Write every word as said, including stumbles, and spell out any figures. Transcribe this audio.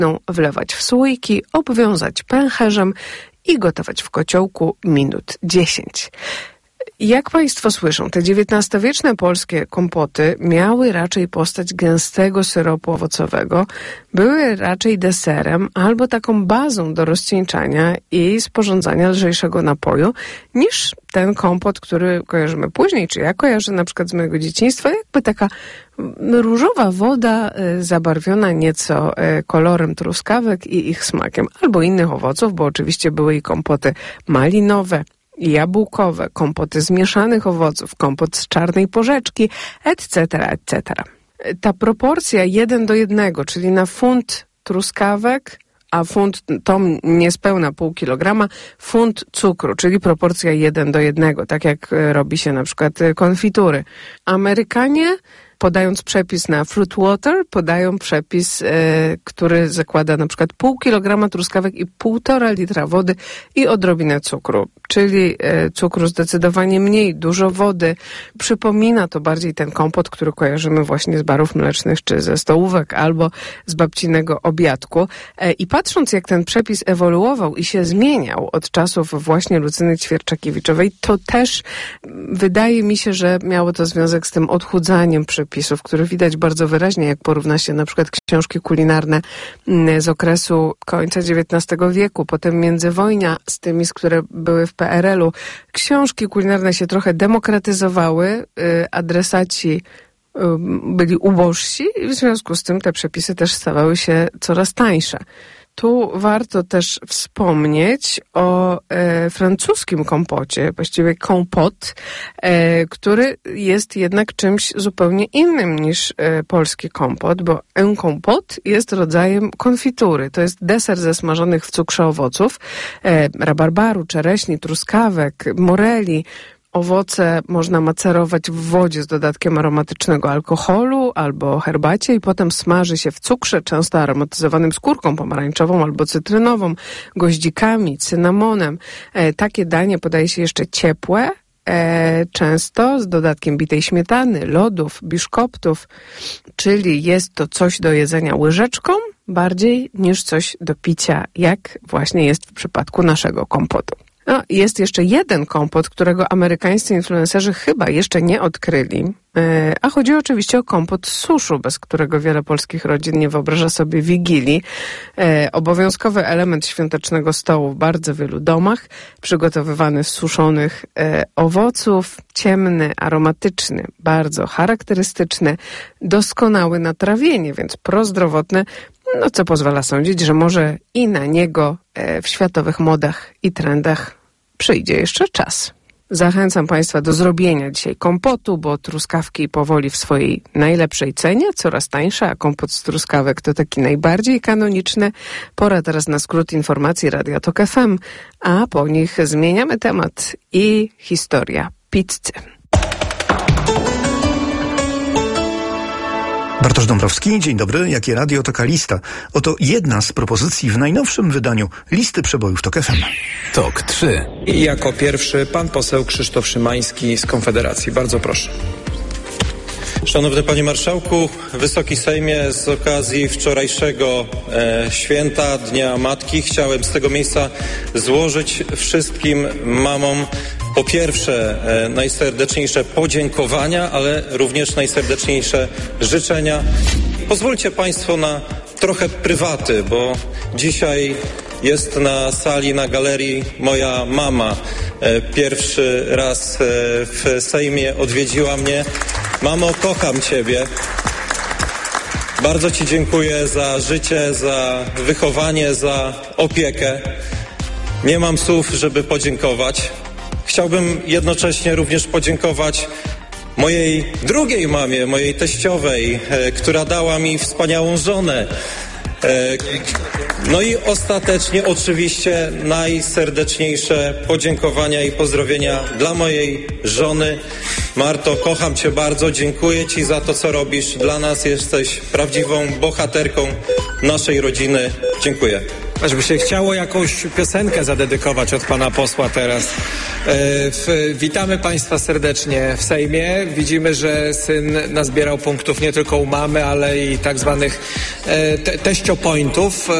wlewać w słoiki, obwiązać pęcherzem i gotować w kociołku minut dziesięć. Jak Państwo słyszą, te dziewiętnastowieczne polskie kompoty miały raczej postać gęstego syropu owocowego, były raczej deserem albo taką bazą do rozcieńczania i sporządzania lżejszego napoju, niż ten kompot, który kojarzymy później, czy ja kojarzę na przykład z mojego dzieciństwa, jakby taka różowa woda zabarwiona nieco kolorem truskawek i ich smakiem, albo innych owoców, bo oczywiście były i kompoty malinowe, jabłkowe, kompoty z mieszanych owoców, kompot z czarnej porzeczki, et cetera, et cetera. Ta proporcja jeden do jednego, czyli na funt truskawek, a funt to niespełna pół kilograma, funt cukru, czyli proporcja jeden do jednego, tak jak robi się na przykład konfitury. Amerykanie, podając przepis na fruit water, podają przepis, e, który zakłada na przykład pół kilograma truskawek i półtora litra wody i odrobinę cukru, czyli e, cukru zdecydowanie mniej, dużo wody. Przypomina to bardziej ten kompot, który kojarzymy właśnie z barów mlecznych czy ze stołówek albo z babcinego obiadku. E, I patrząc, jak ten przepis ewoluował i się zmieniał od czasów właśnie Lucyny Ćwierczakiewiczowej, to też wydaje mi się, że miało to związek z tym odchudzaniem przepisów, które widać bardzo wyraźnie, jak porówna się na przykład książki kulinarne z okresu końca dziewiętnastego wieku, potem międzywojnia z tymi, z które były w P R L-u. Książki kulinarne się trochę demokratyzowały, adresaci byli ubożsi i w związku z tym te przepisy też stawały się coraz tańsze. Tu warto też wspomnieć o e, francuskim kompocie, właściwie kompot, e, który jest jednak czymś zupełnie innym niż e, polski kompot, bo un kompot jest rodzajem konfitury. To jest deser ze smażonych w cukrze owoców, e, rabarbaru, czereśni, truskawek, moreli. Owoce można macerować w wodzie z dodatkiem aromatycznego alkoholu albo herbacie i potem smaży się w cukrze, często aromatyzowanym skórką pomarańczową albo cytrynową, goździkami, cynamonem. E, takie danie podaje się jeszcze ciepłe, e, często z dodatkiem bitej śmietany, lodów, biszkoptów, czyli jest to coś do jedzenia łyżeczką bardziej niż coś do picia, jak właśnie jest w przypadku naszego kompotu. No, jest jeszcze jeden kompot, którego amerykańscy influencerzy chyba jeszcze nie odkryli, a chodzi oczywiście o kompot z suszu, bez którego wiele polskich rodzin nie wyobraża sobie Wigilii. Obowiązkowy element świątecznego stołu w bardzo wielu domach, przygotowywany z suszonych owoców, ciemny, aromatyczny, bardzo charakterystyczny, doskonały na trawienie, więc prozdrowotny, no co pozwala sądzić, że może i na niego w światowych modach i trendach przyjdzie jeszcze czas. Zachęcam Państwa do zrobienia dzisiaj kompotu, bo truskawki powoli w swojej najlepszej cenie, coraz tańsze, a kompot z truskawek to taki najbardziej kanoniczny. Pora teraz na skrót informacji Radia Tok F M, a po nich zmieniamy temat i historia pizzy. Bartosz Dąbrowski, dzień dobry. Jakie radio, taka lista. Oto jedna z propozycji w najnowszym wydaniu listy przebojów Tok F M. Tok trzy. I jako pierwszy pan poseł Krzysztof Szymański z Konfederacji. Bardzo proszę. Szanowny Panie Marszałku, Wysoki Sejmie, z okazji wczorajszego e, święta Dnia Matki chciałem z tego miejsca złożyć wszystkim mamom po pierwsze e, najserdeczniejsze podziękowania, ale również najserdeczniejsze życzenia. Pozwólcie Państwo na trochę prywaty, bo dzisiaj jest na sali, na galerii moja mama. E, pierwszy raz e, w Sejmie odwiedziła mnie. Mamo, kocham Ciebie. Bardzo Ci dziękuję za życie, za wychowanie, za opiekę. Nie mam słów, żeby podziękować. Chciałbym jednocześnie również podziękować mojej drugiej mamie, mojej teściowej, e, która dała mi wspaniałą żonę. E, no i ostatecznie oczywiście najserdeczniejsze podziękowania i pozdrowienia dla mojej żony. Marto, kocham Cię bardzo, dziękuję Ci za to, co robisz. Dla nas jesteś prawdziwą bohaterką naszej rodziny. Dziękuję. Ażby się chciało jakąś piosenkę zadedykować od pana posła teraz. E, w, witamy państwa serdecznie w Sejmie. Widzimy, że syn nazbierał punktów nie tylko u mamy, ale i tak zwanych e, te, teściopointów.